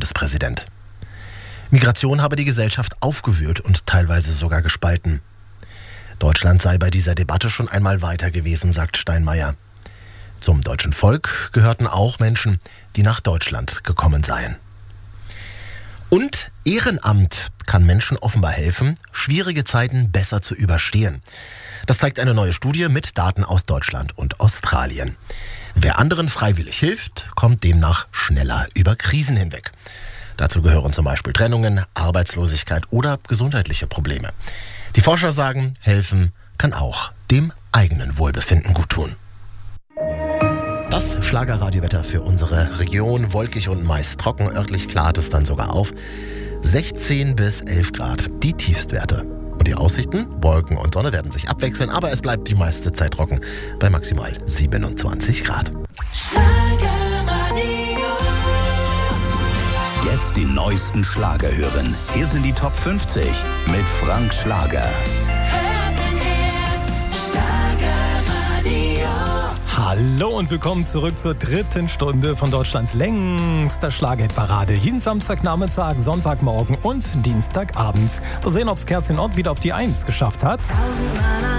Bundespräsident. Migration habe die Gesellschaft aufgewühlt und teilweise sogar gespalten. Deutschland sei bei dieser Debatte schon einmal weiter gewesen, sagt Steinmeier. Zum deutschen Volk gehörten auch Menschen, die nach Deutschland gekommen seien. Und Ehrenamt kann Menschen offenbar helfen, schwierige Zeiten besser zu überstehen. Das zeigt eine neue Studie mit Daten aus Deutschland und Australien. Wer anderen freiwillig hilft, kommt demnach schneller über Krisen hinweg. Dazu gehören zum Beispiel Trennungen, Arbeitslosigkeit oder gesundheitliche Probleme. Die Forscher sagen, helfen kann auch dem eigenen Wohlbefinden guttun. Das Schlagerradiowetter für unsere Region, wolkig und meist trocken, örtlich klart es dann sogar auf. 16 bis 11 Grad, die Tiefstwerte. Und die Aussichten, Wolken und Sonne werden sich abwechseln, aber es bleibt die meiste Zeit trocken bei maximal 27 Grad. Jetzt die neuesten Schlager hören. Hier sind die Top 50 mit Frank Schlager. Hallo und willkommen zurück zur dritten Stunde von Deutschlands längster Schlagerparade. Jeden Samstagnachmittag, Sonntagmorgen und Dienstagabend. Mal sehen, ob es Kerstin Ott wieder auf die 1 geschafft hat.